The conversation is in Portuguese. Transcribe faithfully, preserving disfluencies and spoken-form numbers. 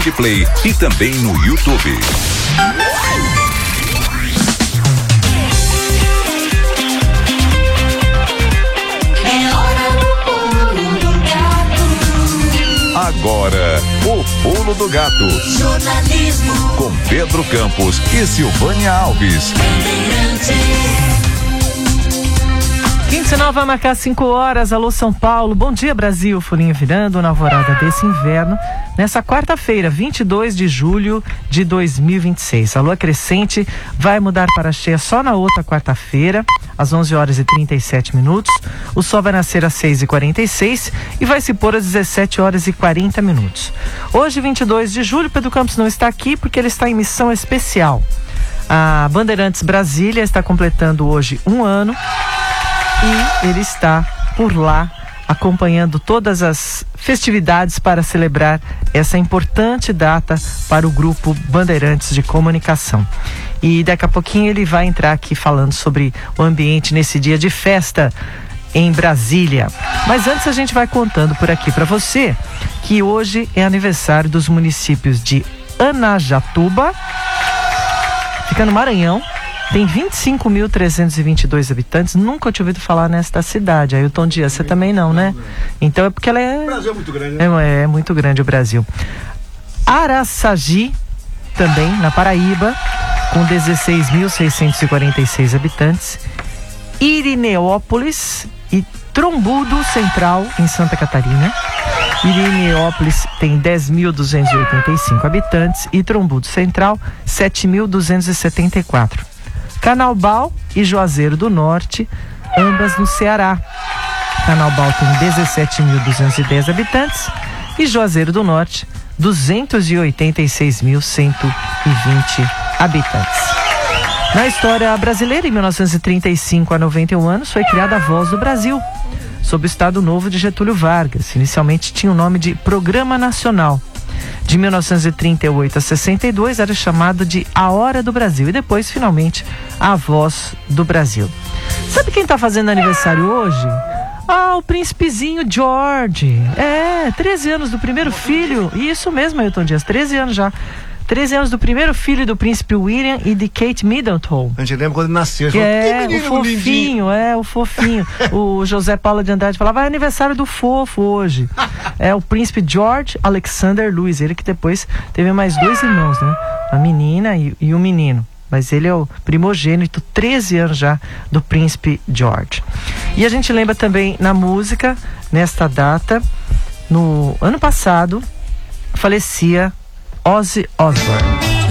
Band Play e também no YouTube. Agora, o Pulo do Gato. Jornalismo com Pedro Campos e Silvânia Alves. quinze e nove vai marcar cinco horas. Alô, São Paulo. Bom dia, Brasil. Folhinha virando na alvorada desse inverno. Nessa quarta-feira, vinte e dois de julho de dois mil e vinte e seis. A lua crescente vai mudar para cheia só na outra quarta-feira, às onze horas e trinta e sete minutos. O sol vai nascer às seis e quarenta e seis e vai se pôr às dezessete horas e quarenta minutos. Hoje, vinte e dois de julho, Pedro Campos não está aqui porque ele está em missão especial. A Bandeirantes Brasília está completando hoje um ano e ele está por lá acompanhando todas as festividades para celebrar essa importante data para o grupo Bandeirantes de Comunicação. E daqui a pouquinho ele vai entrar aqui falando sobre o ambiente nesse dia de festa em Brasília. Mas antes a gente vai contando por aqui para você que hoje é aniversário dos municípios de Anajatuba, fica no Maranhão. Tem vinte e cinco mil trezentos e vinte e dois habitantes. Nunca tinha ouvido falar nesta cidade. Ailton Dias, você também não, né? Então é porque ela é... O Brasil é muito grande, né? É, é muito grande o Brasil. Araçagi, também, na Paraíba, com dezesseis mil seiscentos e quarenta e seis habitantes. Irineópolis e Trombudo Central, em Santa Catarina. Irineópolis tem dez mil duzentos e oitenta e cinco habitantes e Trombudo Central, sete mil duzentos e setenta e quatro. Canaubal e Juazeiro do Norte, ambas no Ceará. Canaubal tem dezessete mil duzentos e dez habitantes e Juazeiro do Norte, duzentos e oitenta e seis mil cento e vinte habitantes. Na história brasileira, em mil novecentos e trinta e cinco a noventa e um anos, foi criada a Voz do Brasil, sob o Estado Novo de Getúlio Vargas. Inicialmente tinha o nome de Programa Nacional. De mil novecentos e trinta e oito a sessenta e dois era chamado de A Hora do Brasil e depois, finalmente, A Voz do Brasil. Sabe quem está fazendo aniversário hoje? Ah, o príncipezinho George. É, treze anos do primeiro filho. Isso mesmo, Ailton Dias, treze anos já. treze anos do primeiro filho do príncipe William e de Kate Middleton. A gente lembra quando ele nasceu. Que é, que o fofinho, lindinho. é, o fofinho. O José Paulo de Andrade falava, é aniversário do fofo hoje. É o príncipe George Alexander Louis, ele que depois teve mais dois irmãos, né? A menina e, e o menino. Mas ele é o primogênito, treze anos já, do príncipe George. E a gente lembra também na música, nesta data, no ano passado, falecia Ozzy Osbourne.